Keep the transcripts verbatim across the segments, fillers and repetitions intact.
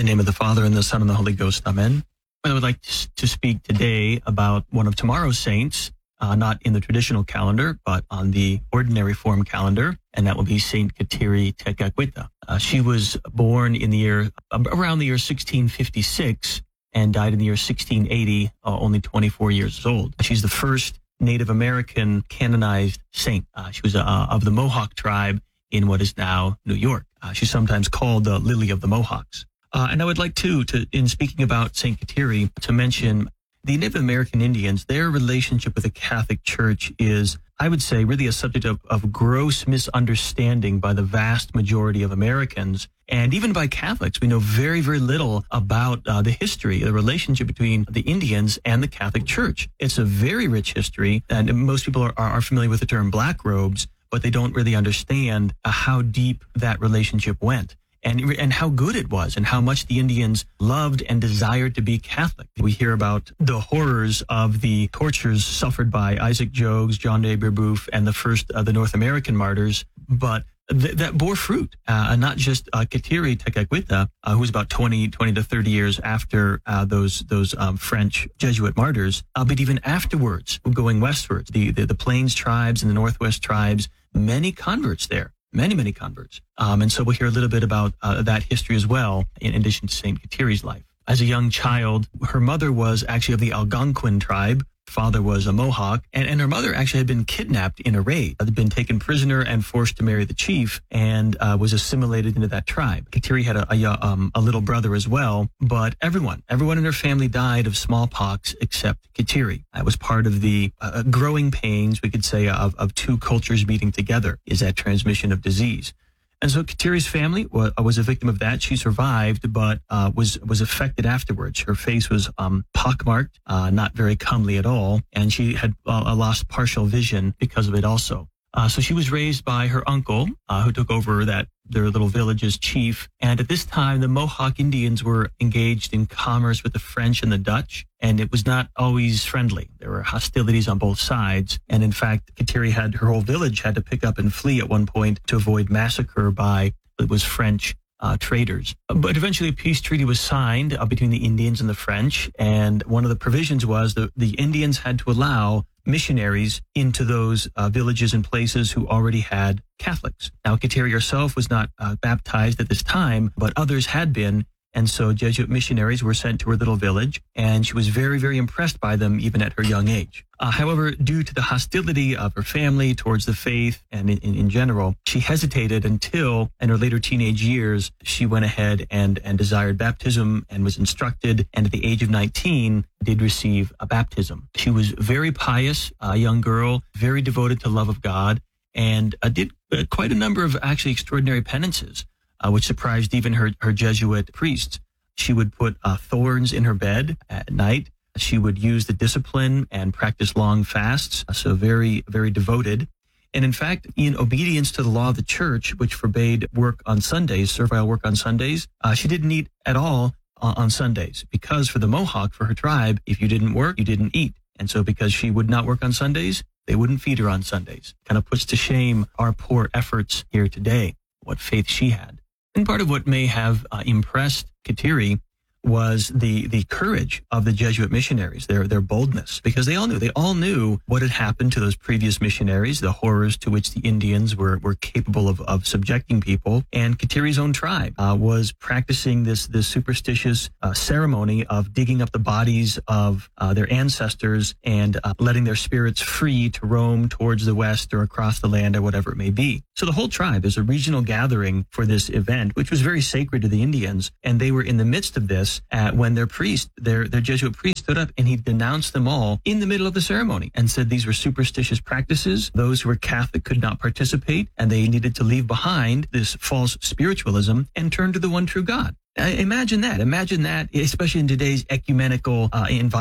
In the name of the Father, and the Son, and the Holy Ghost. Amen. I would like to speak today about one of tomorrow's saints, uh, not in the traditional calendar, but on the ordinary form calendar, and that will be Saint Kateri Tekakwitha. Uh, she was born in the year, around the year sixteen fifty-six, and died in the year sixteen eighty, uh, only twenty-four years old. She's the first Native American canonized saint. Uh, she was uh, of the Mohawk tribe in what is now New York. Uh, she's sometimes called the Lily of the Mohawks. Uh, and I would like to, to, in speaking about Saint Kateri, to mention the Native American Indians. Their relationship with the Catholic Church is, I would say, really a subject of, of gross misunderstanding by the vast majority of Americans, and even by Catholics. We know very, very little about uh, the history, the relationship between the Indians and the Catholic Church. It's a very rich history, and most people are, are familiar with the term black robes, but they don't really understand uh, how deep that relationship went. And, and how good it was, and how much the Indians loved and desired to be Catholic. We hear about the horrors of the tortures suffered by Isaac Jogues, John de Brebeuf, and the first of the North American martyrs, but th- that bore fruit. Uh, and not just uh, Kateri Tekakwitha, uh, who was about twenty, twenty to thirty years after uh, those those um, French Jesuit martyrs, uh, but even afterwards, going westwards, the, the, the Plains tribes and the Northwest tribes, many converts there. Many, many converts. Um, and so we'll hear a little bit about uh, that history as well, in addition to Saint Kateri's life. As a young child, her mother was actually of the Algonquin tribe. Father was a Mohawk, and, and her mother actually had been kidnapped in a raid, had been taken prisoner and forced to marry the chief, and uh, was assimilated into that tribe. Kateri had a, a, um, a little brother as well, but everyone, everyone in her family died of smallpox except Kateri. That was part of the uh, growing pains, we could say, of, of two cultures meeting together, is that transmission of disease. And so Kateri's family was, was a victim of that. She survived, but uh, was was affected afterwards. Her face was um, pockmarked, uh, not very comely at all, and she had uh, lost partial vision because of it also. Uh, so she was raised by her uncle, uh, who took over that their little village's chief. And at this time, the Mohawk Indians were engaged in commerce with the French and the Dutch, and it was not always friendly. There were hostilities on both sides. And in fact, Kateri had her whole village had to pick up and flee at one point to avoid massacre by, it was French uh, traders. But eventually a peace treaty was signed uh, between the Indians and the French. And one of the provisions was that the Indians had to allow missionaries into those uh, villages and places who already had Catholics. Now, Kateri herself was not uh, baptized at this time, but others had been. And so Jesuit missionaries were sent to her little village, and she was very, very impressed by them even at her young age. Uh, however, due to the hostility of her family towards the faith and in, in, in general, she hesitated until, in her later teenage years, she went ahead and, and desired baptism and was instructed, and at the age of nineteen, did receive a baptism. She was very pious, a young girl, very devoted to love of God, and uh, did uh, quite a number of actually extraordinary penances. Uh, which surprised even her, her Jesuit priests. She would put uh, thorns in her bed at night. She would use the discipline and practice long fasts, so very, very devoted. And in fact, in obedience to the law of the church, which forbade work on Sundays, servile work on Sundays, uh, she didn't eat at all on, on Sundays, because for the Mohawk, for her tribe, if you didn't work, you didn't eat. And so because she would not work on Sundays, they wouldn't feed her on Sundays. Kind of puts to shame our poor efforts here today, what faith she had. And part of what may have uh, impressed Kateri was the the courage of the Jesuit missionaries, their their boldness, because they all knew they all knew what had happened to those previous missionaries, the horrors to which the Indians were were capable of of subjecting people. And Kateri's own tribe uh, was practicing this this superstitious uh, ceremony of digging up the bodies of uh, their ancestors and uh, letting their spirits free to roam towards the west or across the land or whatever it may be. So the whole tribe, there's a regional gathering for this event, which was very sacred to the Indians, and they were in the midst of this Uh, when their priest, their, their Jesuit priest stood up and he denounced them all in the middle of the ceremony and said these were superstitious practices. Those who were Catholic could not participate, and they needed to leave behind this false spiritualism and turn to the one true God. Uh, imagine that. Imagine that, especially in today's ecumenical uh, environment.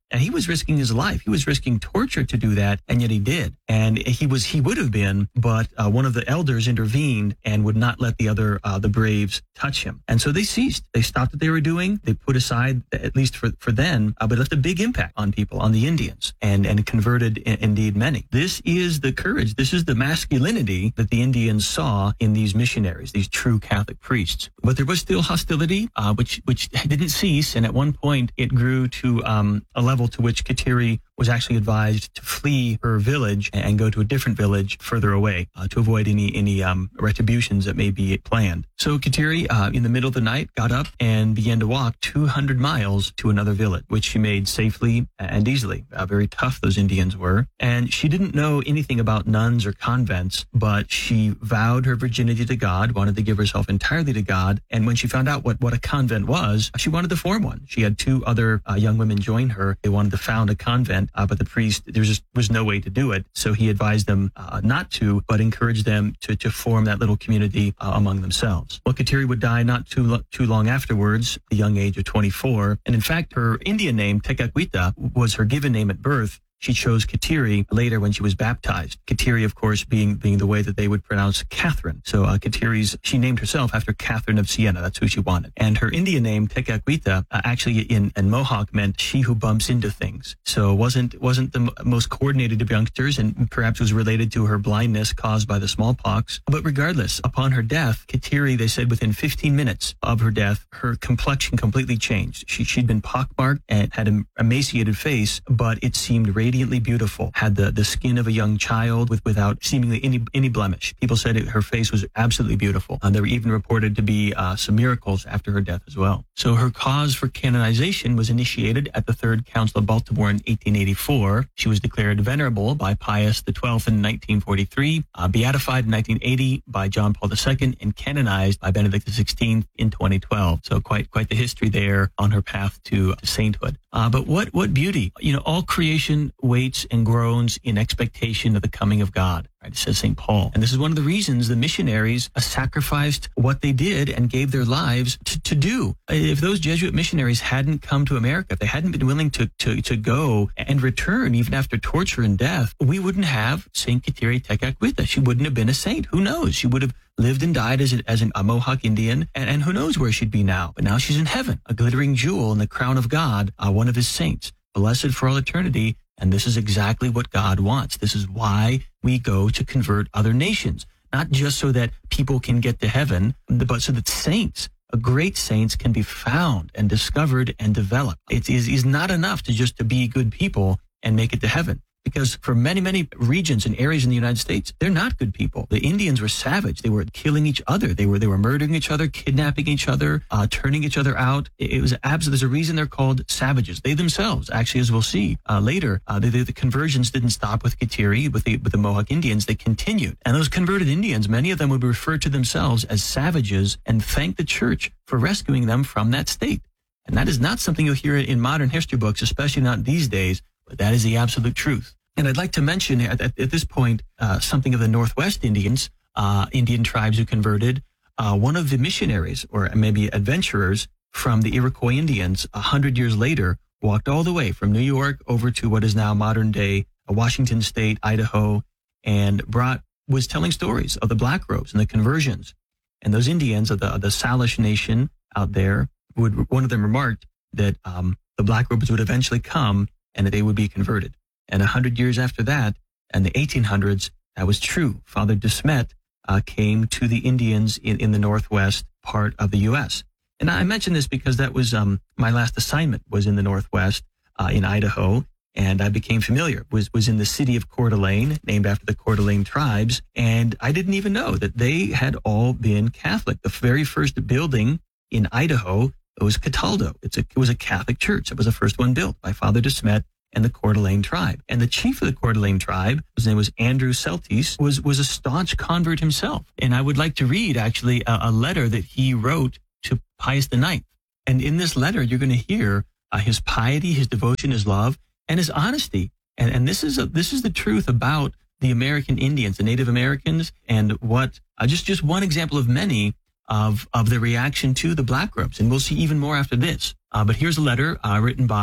And he was risking his life. He was risking torture to do that, and yet he did. And he was he would have been, but uh, one of the elders intervened and would not let the other uh, the braves touch him. And so they ceased. They stopped what they were doing. They put aside, at least for for then, uh, but left a big impact on people, on the Indians, and and converted I- indeed many. This is the courage. This is the masculinity that the Indians saw in these missionaries, these true Catholic priests. But there was still hostility, uh, which which didn't cease, and at one point it grew to um, a level to which Kateri was actually advised to flee her village and go to a different village further away uh, to avoid any any um, retributions that may be planned. So Kateri, uh, in the middle of the night, got up and began to walk two hundred miles to another village, which she made safely and easily. Uh, very tough those Indians were. And she didn't know anything about nuns or convents, but she vowed her virginity to God, wanted to give herself entirely to God. And when she found out what, what a convent was, she wanted to form one. She had two other uh, young women join her. They wanted to found a convent. Uh, but the priest, there just was no way to do it. So he advised them uh, not to, but encouraged them to, to form that little community uh, among themselves. Well, Kateri would die not too lo- too long afterwards, the young age of twenty-four. And in fact, her Indian name, Tekakwitha, was her given name at birth. She chose Kateri later when she was baptized. Kateri, of course, being being the way that they would pronounce Catherine. So uh, Kateri's, she named herself after Catherine of Siena. That's who she wanted. And her Indian name, Tekakwitha, uh, actually in, in Mohawk meant she who bumps into things. So it wasn't, wasn't the m- most coordinated of youngsters, and perhaps was related to her blindness caused by the smallpox. But regardless, upon her death, Kateri, they said within fifteen minutes of her death, her complexion completely changed. She, she'd been pockmarked and had an emaciated face, but it seemed radiant. Radiantly beautiful, had the, the skin of a young child with without seemingly any any blemish. People said it, her face was absolutely beautiful. Uh, there were even reported to be uh, some miracles after her death as well. So her cause for canonization was initiated at the Third Council of Baltimore in eighteen eighty-four. She was declared venerable by Pius the twelfth in nineteen forty-three, uh, beatified in nineteen eighty by John Paul the Second, and canonized by Benedict the sixteenth in twenty twelve. So quite quite the history there on her path to, to sainthood. Uh, but what what beauty! You know, all creation waits and groans in expectation of the coming of God. Right? It says Saint Paul. And this is one of the reasons the missionaries uh, sacrificed what they did and gave their lives to, to do. If those Jesuit missionaries hadn't come to America, if they hadn't been willing to, to, to go and return even after torture and death, we wouldn't have Saint Kateri Tekakwitha. She wouldn't have been a saint. Who knows? She would have lived and died as, a, as an, a Mohawk Indian, and, and who knows where she'd be now. But now she's in heaven, a glittering jewel in the crown of God, uh, one of his saints, blessed for all eternity. And this is exactly what God wants. This is why we go to convert other nations, not just so that people can get to heaven, but so that saints, great saints, can be found and discovered and developed. It is, is not enough to just to be good people and make it to heaven. Because for many, many regions and areas in the United States, they're not good people. The Indians were savage. They were killing each other. They were they were murdering each other, kidnapping each other, uh, turning each other out. It, it was absolutely, there's a reason they're called savages. They themselves, actually, as we'll see uh, later, uh, the, the conversions didn't stop with Kateri, with the, with the Mohawk Indians. They continued. And those converted Indians, many of them would refer to themselves as savages and thank the church for rescuing them from that state. And that is not something you'll hear in modern history books, especially not these days. But that is the absolute truth. And I'd like to mention at, at, at this point uh, something of the Northwest Indians, uh, Indian tribes who converted. Uh, one of the missionaries, or maybe adventurers from the Iroquois Indians, a hundred years later, walked all the way from New York over to what is now modern day Washington State, Idaho, and brought was telling stories of the Black Robes and the conversions. And those Indians of the, of the Salish nation out there, would one of them remarked that um, the Black Robes would eventually come and that they would be converted. And a hundred years after that, in the eighteen hundreds, that was true. Father De Smet uh, came to the Indians in, in the Northwest part of the U S. And I mention this because that was um, my last assignment was in the Northwest, uh, in Idaho. And I became familiar, was, was in the city of Coeur d'Alene, named after the Coeur d'Alene tribes. And I didn't even know that they had all been Catholic. The very first building in Idaho, it was Cataldo. It's a, it was a Catholic church. It was the first one built by Father De Smet and the Coeur d'Alene tribe. And the chief of the Coeur d'Alene tribe, his name was Andrew Celtis, was, was a staunch convert himself. And I would like to read, actually, a, a letter that he wrote to Pius the Ninth. And in this letter, you're going to hear uh, his piety, his devotion, his love, and his honesty. And, and this is a, this is the truth about the American Indians, the Native Americans, and what, uh, just, just one example of many of, of the reaction to the Black Robes. And we'll see even more after this. Uh, but here's a letter uh, written by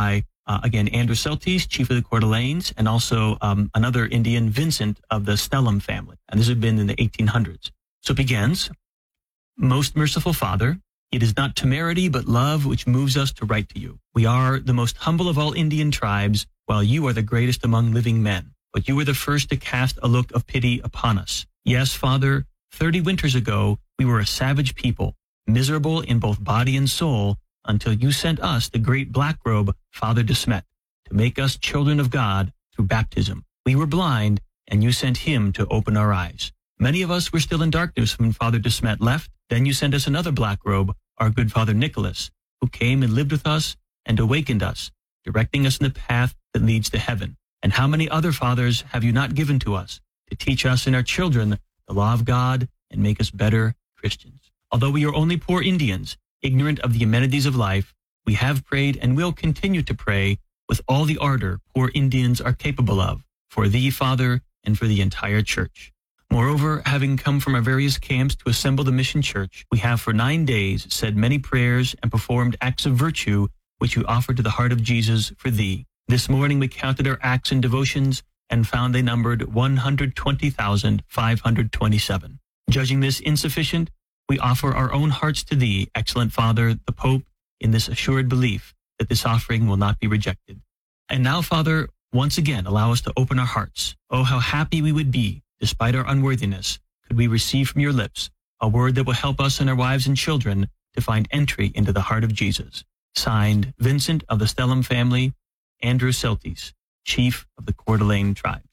Uh, again, Andrew Celtis, chief of the Coeur d'Alenes, and also um, another Indian, Vincent, of the Stellum family. And this had been in the eighteen hundreds. So it begins, Most merciful Father, it is not temerity but love which moves us to write to you. We are the most humble of all Indian tribes, while you are the greatest among living men. But you were the first to cast a look of pity upon us. Yes, Father, thirty winters ago, we were a savage people, miserable in both body and soul, until you sent us the great black robe, Father de Smet, to make us children of God through baptism. We were blind, and you sent him to open our eyes. Many of us were still in darkness when Father de Smet left. Then you sent us another black robe, our good Father Nicholas, who came and lived with us and awakened us, directing us in the path that leads to heaven. And how many other fathers have you not given to us to teach us and our children the law of God and make us better Christians? Although we are only poor Indians, ignorant of the amenities of life, we have prayed and will continue to pray with all the ardor poor Indians are capable of, for thee, Father, and for the entire church. Moreover, having come from our various camps to assemble the mission church, we have for nine days said many prayers and performed acts of virtue which we offer to the heart of Jesus for thee. This morning we counted our acts and devotions and found they numbered one hundred twenty thousand five hundred twenty-seven. Judging this insufficient, we offer our own hearts to thee, excellent Father, the Pope, in this assured belief that this offering will not be rejected. And now, Father, once again, allow us to open our hearts. Oh, how happy we would be, despite our unworthiness, could we receive from your lips a word that will help us and our wives and children to find entry into the heart of Jesus. Signed, Vincent of the Stellum family, Andrew Celtis, chief of the Coeur d'Alene tribes.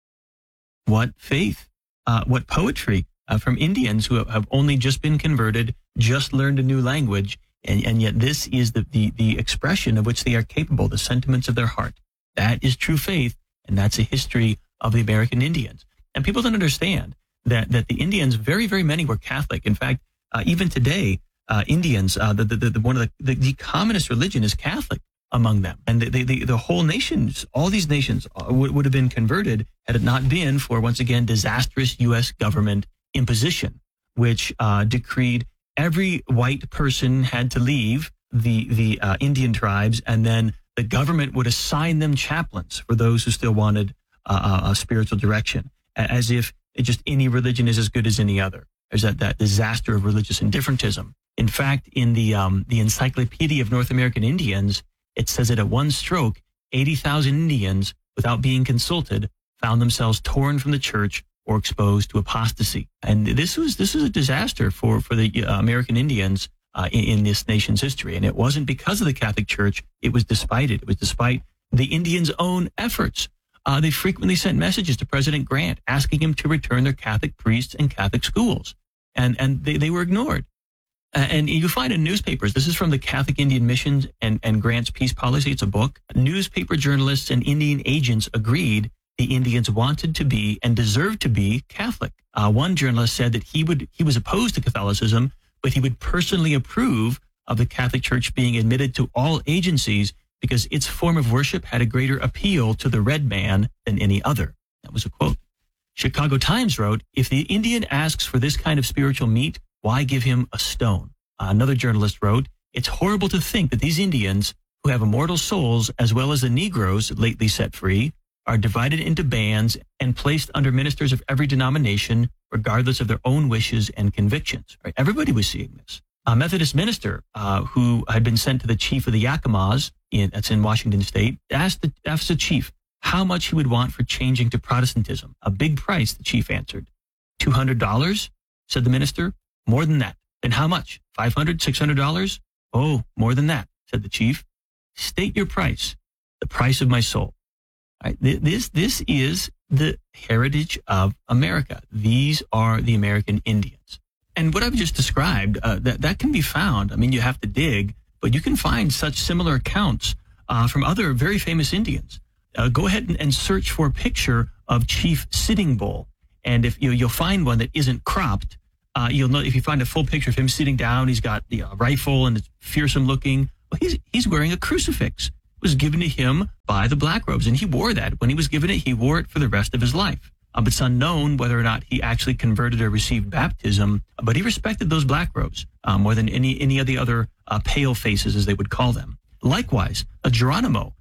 What faith, uh, what poetry uh, from Indians who have only just been converted, just learned a new language, and, and yet this is the, the, the expression of which they are capable, the sentiments of their heart. That is true faith, and that's a history of the American Indians. And people don't understand that, that the Indians, very, very many were Catholic. In fact, uh, even today, uh, Indians, uh, the, the, the, one of the, the, the commonest religion is Catholic among them. And the, the, the whole nations, all these nations would, would have been converted had it not been for, once again, disastrous U S government imposition, which uh, decreed every white person had to leave the, the uh, Indian tribes, and then the government would assign them chaplains for those who still wanted uh, a spiritual direction, as if it just any religion is as good as any other. There's that, that disaster of religious indifferentism. In fact, in the um, the Encyclopedia of North American Indians, it says that at one stroke, eighty thousand Indians, without being consulted, found themselves torn from the church or exposed to apostasy. And this was this was a disaster for, for the uh, American Indians uh, in, in this nation's history. And it wasn't because of the Catholic Church. It was despite it. It was despite the Indians' own efforts. Uh, they frequently sent messages to President Grant asking him to return their Catholic priests and Catholic schools. And, and they, they were ignored. Uh, and you find in newspapers, this is from the Catholic Indian Missions and, and Grant's Peace Policy. It's a book. Newspaper journalists and Indian agents agreed the Indians wanted to be and deserved to be Catholic. Uh, one journalist said that he would he was opposed to Catholicism, but he would personally approve of the Catholic Church being admitted to all agencies because its form of worship had a greater appeal to the red man than any other. That was a quote. Chicago Times wrote, if the Indian asks for this kind of spiritual meat, why give him a stone? Uh, another journalist wrote, it's horrible to think that these Indians, who have immortal souls as well as the Negroes lately set free, are divided into bands and placed under ministers of every denomination, regardless of their own wishes and convictions. Right? Everybody was seeing this. A Methodist minister uh, who had been sent to the chief of the Yakimas, in, that's in Washington State, asked the, asked the chief how much he would want for changing to Protestantism. A big price, the chief answered. two hundred dollars, said the minister. More than that. Then how much? five hundred dollars, six hundred dollars? Oh, more than that, said the chief. State your price, the price of my soul. Right? This, this is the heritage of America. These are the American Indians. And what I've just described, uh, that, that can be found. I mean, you have to dig, but you can find such similar accounts uh, from other very famous Indians. Uh, go ahead and, and search for a picture of Chief Sitting Bull. And if you, you'll find one that isn't cropped, uh, you'll know if you find a full picture of him sitting down, he's got the uh, rifle and it's fearsome looking. Well, he's, he's wearing a crucifix. It was given to him by the Black Robes, and he wore that. When he was given it, he wore it for the rest of his life. Um, it's unknown whether or not he actually converted or received baptism, but he respected those Black Robes um, more than any any of the other uh, pale faces, as they would call them. Likewise, a Geronimo,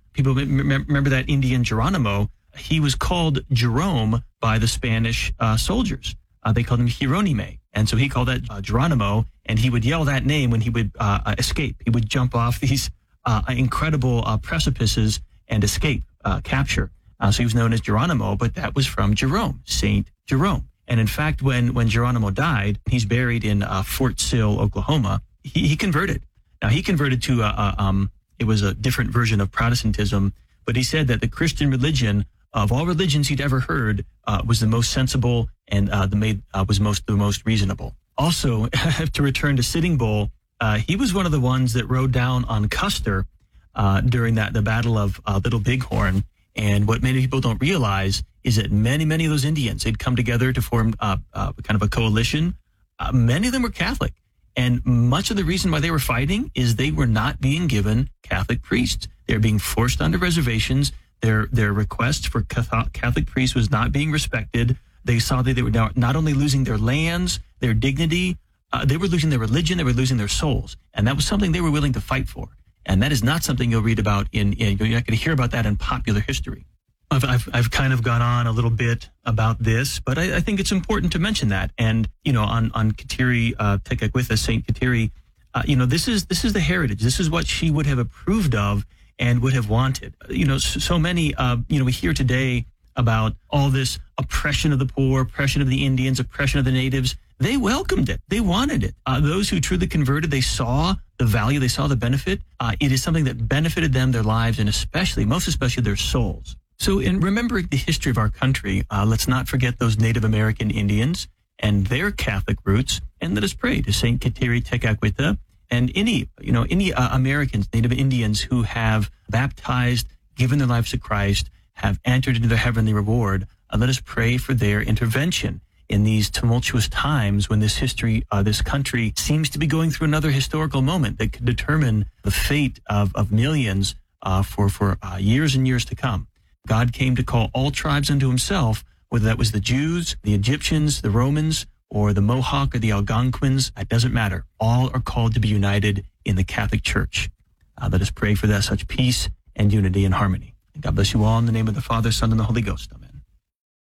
People remember that Indian Geronimo. He was called Jerome by the Spanish uh, soldiers. Uh, they called him Hieronime. And so he called that uh, Geronimo, and he would yell that name when he would uh, escape. He would jump off these uh, incredible uh, precipices and escape, uh, capture. Uh, so he was known as Geronimo, but that was from Jerome, Saint Jerome. And in fact, when, when Geronimo died, he's buried in uh, Fort Sill, Oklahoma, he, he converted. Now, he converted to, a, a, um, it was a different version of Protestantism, but he said that the Christian religion, of all religions he'd ever heard, uh, was the most sensible and uh, the made, uh, was most the most reasonable. Also, to return to Sitting Bull, uh, he was one of the ones that rode down on Custer uh, during that the Battle of uh, Little Bighorn. And what many people don't realize is that many, many of those Indians, they'd come together to form uh, uh, kind of a coalition. Uh, many of them were Catholic. And much of the reason why they were fighting is they were not being given Catholic priests. They were being forced onto reservations. Their their request for Catholic priests was not being respected. They saw that they were now not only losing their lands, their dignity, uh, they were losing their religion, they were losing their souls. And that was something they were willing to fight for. And that is not something you'll read about in, in you're not going to hear about that in popular history. I've, I've, I've kind of gone on a little bit about this, but I, I think it's important to mention that. And, you know, on, on Kateri, uh, Tekakwitha, Saint Kateri, uh, you know, this is, this is the heritage. This is what she would have approved of and would have wanted. You know, so, so many, uh, you know, we hear today about all this oppression of the poor, oppression of the Indians, oppression of the natives. They welcomed it. They wanted it. Uh, those who truly converted, they saw the value, they saw the benefit. Uh, it is something that benefited them, their lives, and especially, most especially their souls. So in remembering the history of our country, uh, let's not forget those Native American Indians and their Catholic roots, and let us pray to Saint Kateri Tekakwitha and any, you know, any uh, Americans, Native Indians who have baptized, given their lives to Christ, have entered into their heavenly reward. Uh, let us pray for their intervention in these tumultuous times when this history, uh, this country seems to be going through another historical moment that could determine the fate of, of millions uh, for, for uh, years and years to come. God came to call all tribes unto himself, whether that was the Jews, the Egyptians, the Romans, or the Mohawk or the Algonquins. It doesn't matter. All are called to be united in the Catholic Church. Uh, let us pray for that such peace and unity and harmony. And God bless you all in the name of the Father, Son, and the Holy Ghost.